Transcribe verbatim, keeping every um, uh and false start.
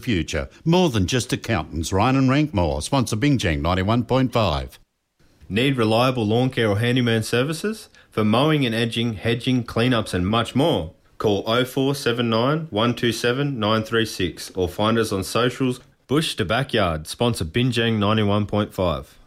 future. More than just accountants. Ryan and Rankmore, sponsor Bingjang ninety-one point five. Need reliable lawn care or handyman services? For mowing and edging, hedging, cleanups and much more. Call oh four seven nine, one two seven, nine three six or find us on socials. Bush to Backyard, sponsor Bingjang ninety-one point five.